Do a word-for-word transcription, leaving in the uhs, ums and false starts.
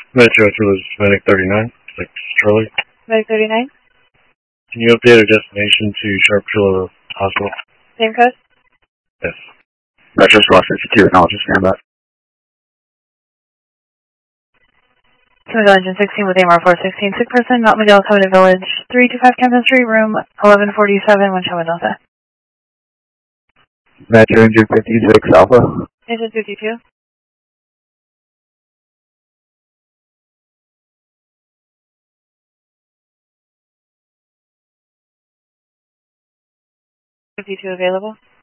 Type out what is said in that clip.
Metro to was Medic thirty-nine, like Charlie. Medic thirty-nine? Can you update our destination to Sharp Shore Hospital? Same code? Yes. Metro Squad fifty-two, acknowledge, stand by. Seminole Engine sixteen with A M R four sixteen, sick person, Mount Miguel, Covenant Village, three two five Campus Street, room eleven forty-seven, Winchell, Mendoza. Metro Engine fifty-six, Alpha. Engine fifty-two. fifty-two available.